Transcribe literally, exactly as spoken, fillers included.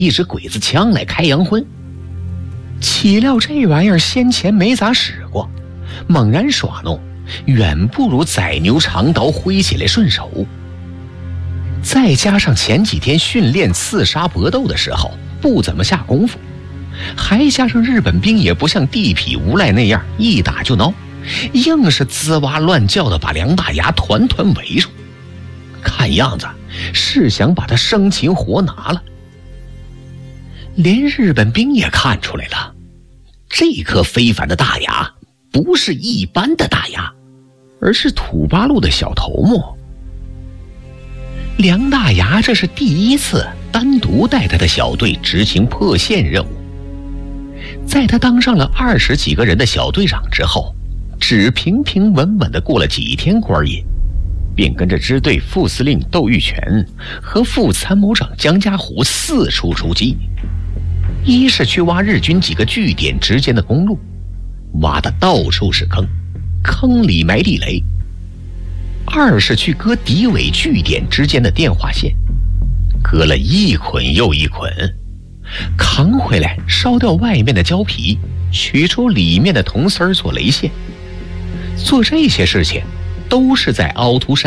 一支鬼子枪来开洋荤。岂料这玩意儿先前没咋使过，猛然耍弄，远不如宰牛长刀挥起来顺手。再加上前几天训练刺杀搏斗的时候不怎么下功夫，还加上日本兵也不像地痞无赖那样一打就挠，硬是滋哇乱叫的把梁大牙团团围住，看样子是想把他生擒活拿了。连日本兵也看出来了，这颗非凡的大牙不是一般的大牙，而是土八路的小头目。梁大牙这是第一次单独带他的小队执行破线任务。在他当上了二十几个人的小队长之后，只平平稳稳地过了几天官瘾，便跟着支队副司令窦玉泉和副参谋长江家湖四处出击。一是去挖日军几个据点之间的公路，挖的到处是坑，坑里埋地雷；二是去割敌伪据点之间的电话线，割了一捆又一捆，扛回来烧掉外面的胶皮，取出里面的铜丝儿做雷线。做这些事情都是在凹凸山